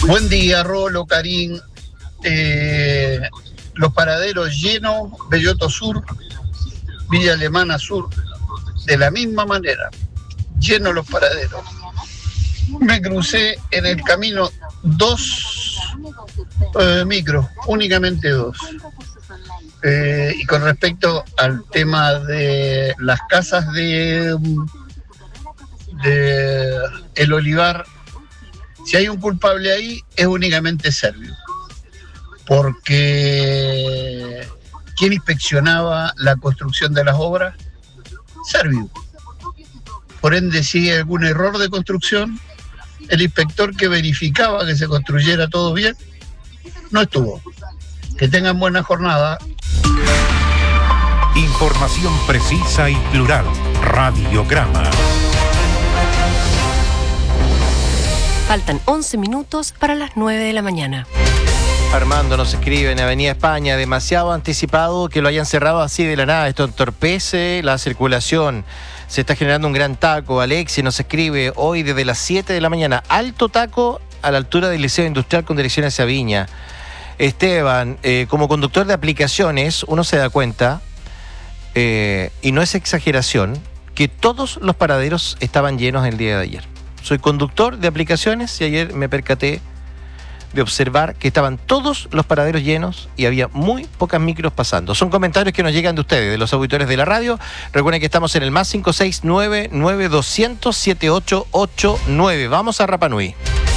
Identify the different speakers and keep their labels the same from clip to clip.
Speaker 1: Buen día, Rolo, Karim. Los paraderos llenos, Belloto Sur, Villa Alemana Sur, de la misma manera, llenos los paraderos. Me crucé en el camino 2 micros, únicamente 2. Y con respecto al tema de las casas de El Olivar, si hay un culpable ahí, es únicamente Servio. Porque ¿quién inspeccionaba la construcción de las obras? Servio. Por ende, si hay algún error de construcción, el inspector que verificaba que se construyera todo bien, no estuvo. Que tengan buena jornada.
Speaker 2: Información precisa y plural. Radiograma.
Speaker 3: Faltan 11 minutos para las 9 de la mañana.
Speaker 4: Armando nos escribe en Avenida España, demasiado anticipado que lo hayan cerrado así de la nada. Esto entorpece la circulación. Se está generando un gran taco. Alexi nos escribe hoy desde las 7 de la mañana. Alto taco a la altura del Liceo Industrial con dirección hacia Viña. Esteban, como conductor de aplicaciones, uno se da cuenta, y no es exageración, que todos los paraderos estaban llenos el día de ayer. Soy conductor de aplicaciones y ayer me percaté de observar que estaban todos los paraderos llenos y había muy pocas micros pasando. Son comentarios que nos llegan de ustedes, de los auditores de la radio. Recuerden que estamos en el más 569-9200-7889. Vamos a Rapa Nui.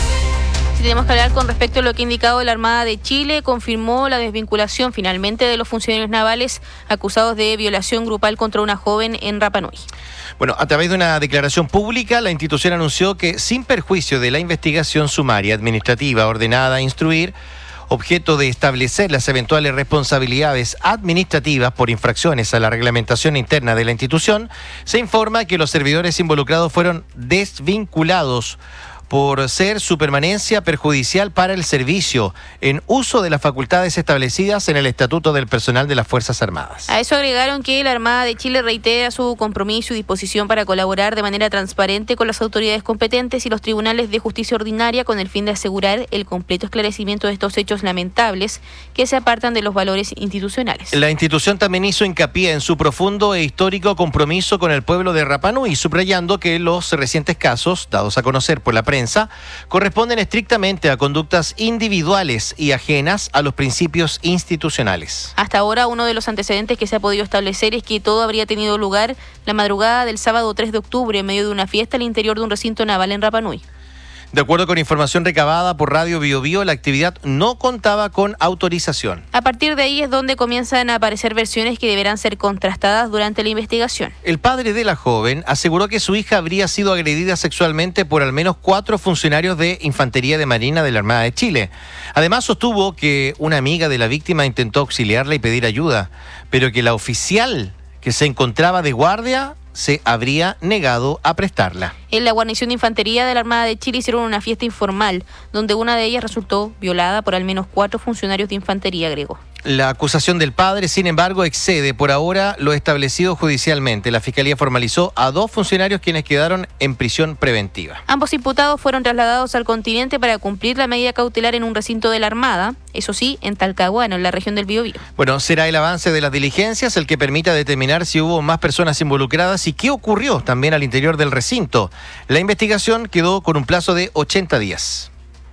Speaker 5: Si tenemos que hablar con respecto a lo que ha indicado la Armada de Chile, confirmó la desvinculación finalmente de los funcionarios navales acusados de violación grupal contra una joven en Rapa Nui.
Speaker 4: Bueno, a través de una declaración pública, la institución anunció que, sin perjuicio de la investigación sumaria administrativa ordenada a instruir, objeto de establecer las eventuales responsabilidades administrativas por infracciones a la reglamentación interna de la institución, se informa que los servidores involucrados fueron desvinculados por ser su permanencia perjudicial para el servicio en uso de las facultades establecidas en el Estatuto del Personal de las Fuerzas Armadas.
Speaker 5: A eso agregaron que la Armada de Chile reitera su compromiso y disposición para colaborar de manera transparente con las autoridades competentes y los tribunales de justicia ordinaria con el fin de asegurar el completo esclarecimiento de estos hechos lamentables que se apartan de los valores institucionales.
Speaker 4: La institución también hizo hincapié en su profundo e histórico compromiso con el pueblo de Rapa Nui, subrayando que los recientes casos, dados a conocer por la prensa, corresponden estrictamente a conductas individuales y ajenas a los principios institucionales.
Speaker 5: Hasta ahora, uno de los antecedentes que se ha podido establecer es que todo habría tenido lugar la madrugada del sábado 3 de octubre en medio de una fiesta al interior de un recinto naval en Rapa Nui.
Speaker 4: De acuerdo con información recabada por Radio Biobío, la actividad no contaba con autorización.
Speaker 5: A partir de ahí es donde comienzan a aparecer versiones que deberán ser contrastadas durante la investigación.
Speaker 4: El padre de la joven aseguró que su hija habría sido agredida sexualmente por al menos 4 funcionarios de Infantería de Marina de la Armada de Chile. Además, sostuvo que una amiga de la víctima intentó auxiliarla y pedir ayuda, pero que la oficial que se encontraba de guardia se habría negado a prestarla.
Speaker 5: En la guarnición de infantería de la Armada de Chile hicieron una fiesta informal, donde una de ellas resultó violada por al menos 4 funcionarios de infantería, agregó.
Speaker 4: La acusación del padre, sin embargo, excede por ahora lo establecido judicialmente. La Fiscalía formalizó a 2 funcionarios quienes quedaron en prisión preventiva.
Speaker 5: Ambos imputados fueron trasladados al continente para cumplir la medida cautelar en un recinto de la Armada, eso sí, en Talcahuano, en la región del Biobío.
Speaker 4: Bueno, será el avance de las diligencias el que permita determinar si hubo más personas involucradas y qué ocurrió también al interior del recinto. La investigación quedó con un plazo de 80 días.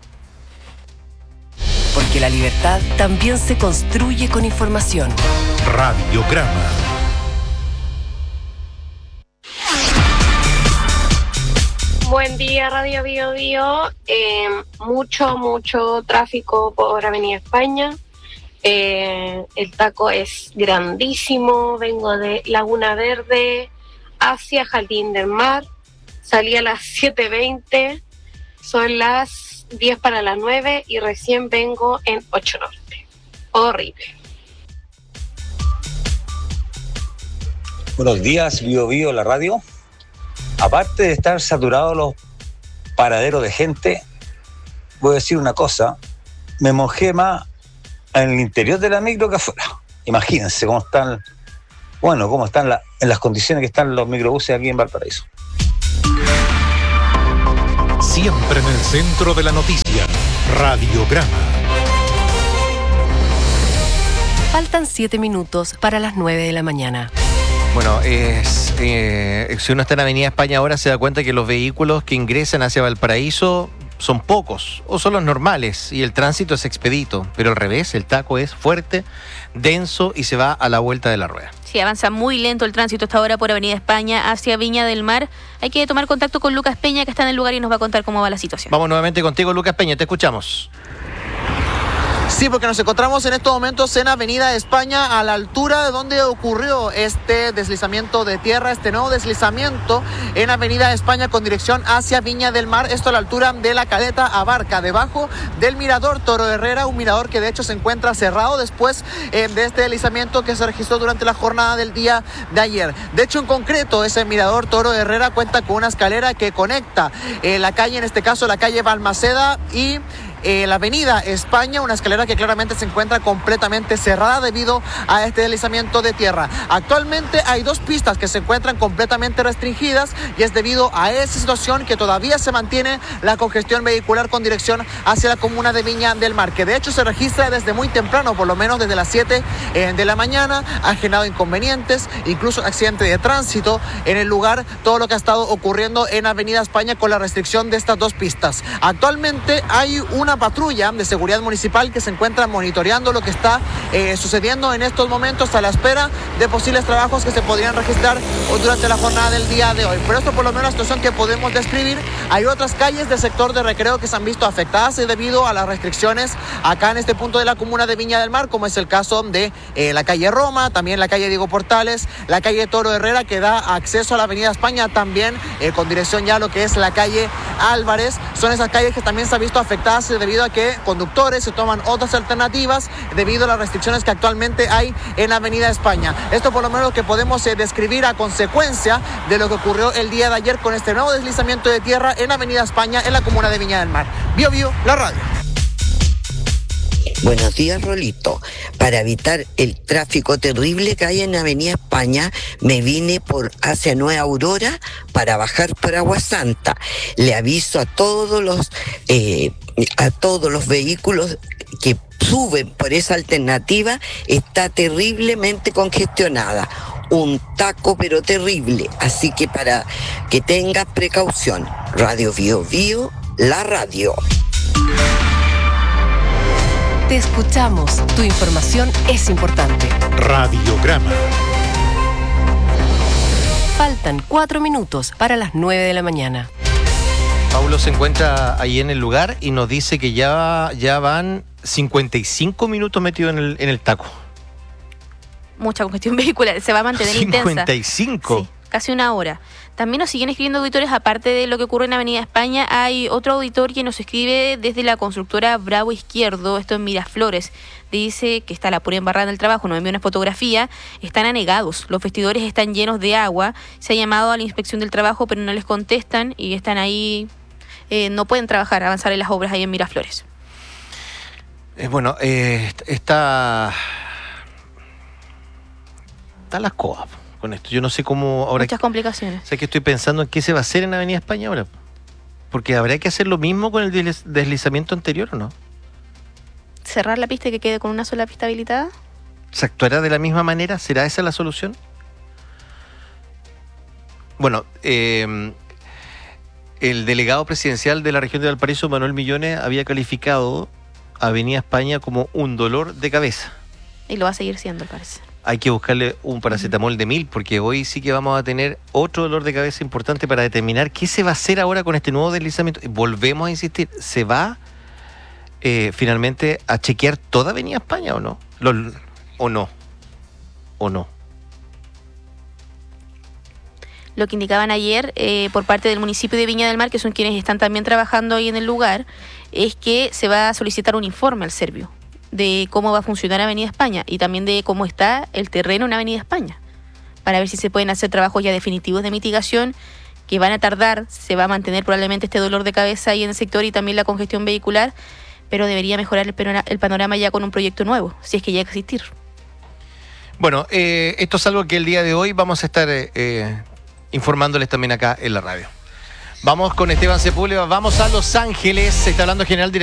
Speaker 3: Porque la libertad también se construye con información.
Speaker 2: Radiograma.
Speaker 6: Buen día, Radio Biobío. Mucho tráfico por Avenida España. El taco es grandísimo. Vengo de Laguna Verde hacia Jardín del Mar. Salí a las 7:20. Son las 10 para las 9 y recién vengo en 8 Norte. Horrible.
Speaker 7: Buenos días, Biobío, la radio. Aparte de estar saturados los paraderos de gente, voy a decir una cosa, me mojé más en el interior de la micro que afuera. Imagínense cómo están en las condiciones que están los microbuses aquí en Valparaíso.
Speaker 2: Siempre en el centro de la noticia. Radiograma.
Speaker 3: Faltan 7 minutos para las 9 de la mañana.
Speaker 4: Bueno, si uno está en Avenida España ahora se da cuenta que los vehículos que ingresan hacia Valparaíso son pocos o son los normales y el tránsito es expedito, pero al revés, el taco es fuerte, denso y se va a la vuelta de la rueda.
Speaker 5: Sí, avanza muy lento el tránsito hasta ahora por Avenida España hacia Viña del Mar. Hay que tomar contacto con Lucas Peña, que está en el lugar y nos va a contar cómo va la situación.
Speaker 4: Vamos nuevamente contigo, Lucas Peña, te escuchamos.
Speaker 8: Sí, porque nos encontramos en estos momentos en Avenida España, a la altura de donde ocurrió este deslizamiento de tierra, este nuevo deslizamiento en Avenida España con dirección hacia Viña del Mar. Esto a la altura de la caleta Abarca, debajo del mirador Toro Herrera, un mirador que de hecho se encuentra cerrado después de este deslizamiento que se registró durante la jornada del día de ayer. De hecho, en concreto, ese mirador Toro Herrera cuenta con una escalera que conecta la calle, en este caso la calle Balmaceda y la Avenida España, una escalera que claramente se encuentra completamente cerrada debido a este deslizamiento de tierra. Actualmente hay 2 pistas que se encuentran completamente restringidas y es debido a esa situación que todavía se mantiene la congestión vehicular con dirección hacia la comuna de Viña del Mar, que de hecho se registra desde muy temprano, por lo menos desde las 7 de la mañana. Ha generado inconvenientes, incluso accidente de tránsito en el lugar, todo lo que ha estado ocurriendo en Avenida España con la restricción de estas 2 pistas. Actualmente hay una patrulla de seguridad municipal que se encuentra monitoreando lo que está sucediendo en estos momentos a la espera de posibles trabajos que se podrían registrar durante la jornada del día de hoy. Pero esto por lo menos la situación que podemos describir. Hay otras calles del sector de Recreo que se han visto afectadas debido a las restricciones acá en este punto de la comuna de Viña del Mar, como es el caso de la calle Roma, también la calle Diego Portales, la calle Toro Herrera que da acceso a la Avenida España, también con dirección ya a lo que es la calle Álvarez. Son esas calles que también se han visto afectadas debido a que conductores se toman otras alternativas debido a las restricciones que actualmente hay en la Avenida España. Esto por lo menos que podemos describir a consecuencia de lo que ocurrió el día de ayer con este nuevo deslizamiento de tierra en Avenida España en la comuna de Viña del Mar. Bio Bio, la radio.
Speaker 9: Buenos días, Rolito. Para evitar el tráfico terrible que hay en Avenida España, me vine por hacia Nueva Aurora para bajar por Agua Santa. Le aviso a todos los vehículos que suben por esa alternativa, está terriblemente congestionada. Un taco pero terrible, así que para que tengas precaución. Radio Bio Bio, la radio.
Speaker 3: Te escuchamos. Tu información es importante.
Speaker 2: Radiograma.
Speaker 3: Faltan 4 minutos para las 9 de la mañana.
Speaker 4: Paulo se encuentra ahí en el lugar y nos dice que ya van 55 minutos metidos en el taco.
Speaker 5: Mucha congestión vehicular, se va a mantener
Speaker 4: 55.
Speaker 5: intensa. Sí, casi una hora. También nos siguen escribiendo auditores, aparte de lo que ocurre en Avenida España, hay otro auditor que nos escribe desde la constructora Bravo Izquierdo, esto en Miraflores. Dice que está la pura embarrada en el trabajo, nos envía una fotografía, están anegados, los vestidores están llenos de agua, se ha llamado a la inspección del trabajo pero no les contestan y están ahí, no pueden trabajar, avanzar en las obras ahí en Miraflores.
Speaker 4: Está la escoba con esto. Yo no sé cómo ahora.
Speaker 5: Muchas complicaciones.
Speaker 4: Sé que estoy pensando en qué se va a hacer en Avenida España ahora. Porque habría que hacer lo mismo con el deslizamiento anterior, ¿o no?
Speaker 5: ¿Cerrar la pista y que quede con una sola pista habilitada?
Speaker 4: ¿Se actuará de la misma manera? ¿Será esa la solución? Bueno, el delegado presidencial de la región de Valparaíso, Manuel Millones, había calificado Avenida España como un dolor de cabeza.
Speaker 5: Y lo va a seguir siendo, al parecer.
Speaker 4: Hay que buscarle un paracetamol de 1000, porque hoy sí que vamos a tener otro dolor de cabeza importante para determinar qué se va a hacer ahora con este nuevo deslizamiento. Volvemos a insistir, ¿se va finalmente a chequear toda Avenida España o no? ¿O no?
Speaker 5: Lo que indicaban ayer por parte del municipio de Viña del Mar, que son quienes están también trabajando ahí en el lugar, es que se va a solicitar un informe al Servio de cómo va a funcionar Avenida España y también de cómo está el terreno en Avenida España, para ver si se pueden hacer trabajos ya definitivos de mitigación que van a tardar. Se va a mantener probablemente este dolor de cabeza ahí en el sector y también la congestión vehicular, pero debería mejorar el panorama ya con un proyecto nuevo, si es que llega a existir.
Speaker 4: Bueno, esto es algo que el día de hoy vamos a estar informándoles también acá en la radio. Vamos con Esteban Sepúlveda, vamos a Los Ángeles, se está hablando general